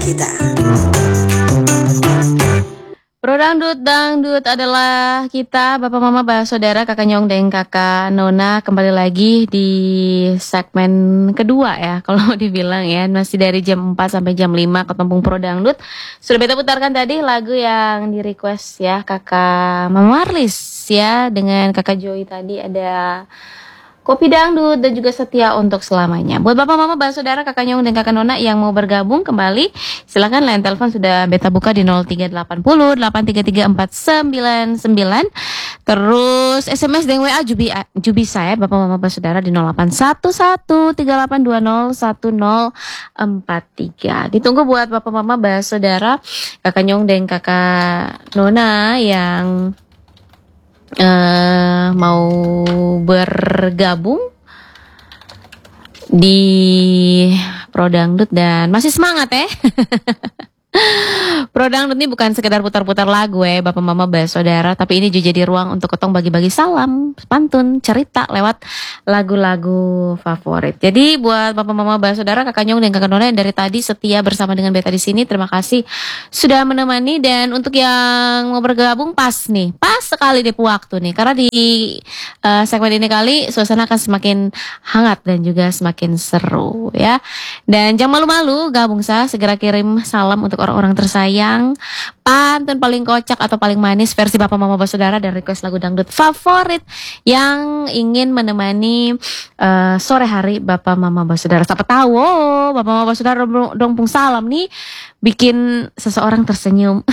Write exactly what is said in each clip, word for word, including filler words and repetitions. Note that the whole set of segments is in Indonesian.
kita. Pro Dangdut, Dangdut adalah kita, Bapak Mama, Bah Saudara, Kakak Nyong dan Kakak Nona. Kembali lagi di segmen kedua ya, kalau mau dibilang ya. Masih dari jam empat sampai jam lima ketempung Pro Dangdut. Sudah beta putarkan tadi lagu yang di request ya, Kakak Mama Marlis ya. Dengan Kakak Joy tadi ada Kopi Dangdut dan juga Setia Untuk Selamanya. Buat Bapak Mama, Bah Saudara, Kakak Nyong dan Kakak Nona yang mau bergabung kembali, silakan line telepon sudah beta buka di nol tiga delapan nol delapan tiga tiga empat sembilan sembilan. Terus S M S dan W A Jubi, Jubi saya Bapak Mama, Bah Saudara di nol delapan satu satu tiga delapan dua nol satu nol empat tiga. Ditunggu buat Bapak Mama, Bah Saudara, Kakak Nyong dan Kakak Nona yang Uh, mau bergabung di Pro Dangdut dan masih semangat ya. Pro Dangdut ini bukan sekedar putar-putar lagu ya Bapak Mama, Bah Saudara, tapi ini juga jadi ruang untuk ketong bagi-bagi salam, pantun, cerita lewat lagu-lagu favorit. Jadi buat Bapak Mama, Bah Saudara, Kakak Nyong dan Kakak Nona yang dari tadi setia bersama dengan beta di sini, terima kasih sudah menemani. Dan untuk yang mau bergabung pas nih, pas sekali di waktu nih, karena di uh, segmen ini kali suasana akan semakin hangat dan juga semakin seru ya. Dan jangan malu-malu, gabung sah, segera kirim salam untuk orang-orang tersayang, pantun paling kocak atau paling manis versi Bapak Mama, Bah Saudara, dan request lagu dangdut favorit yang ingin menemani uh, sore hari Bapak Mama, Bah Saudara. Siapa tahu oh, Bapak Mama, Bah Saudara dong pung salam nih bikin seseorang tersenyum.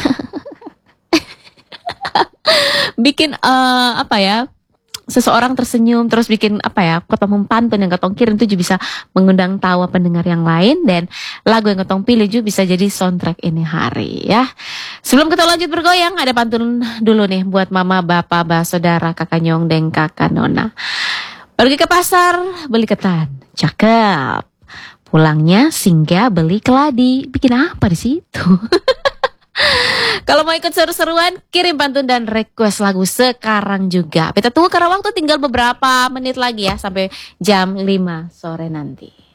Bikin uh, apa ya, seseorang tersenyum, terus bikin apa ya, ketemu pantun yang ketong kirim itu juga bisa mengundang tawa pendengar yang lain, dan lagu yang ketong pilih juga bisa jadi soundtrack ini hari ya. Sebelum kita lanjut bergoyang, ada pantun dulu nih buat Mama, Bapak, Bah Saudara, Kakak Nyong dan Kakak Nona. Pergi ke pasar beli ketan, cakep. Pulangnya singgah beli keladi, bikin apa di situ? Kalau mau ikut seru-seruan, kirim pantun dan request lagu sekarang juga. Kita tunggu karena waktu tinggal beberapa menit lagi ya, sampai jam lima sore nanti.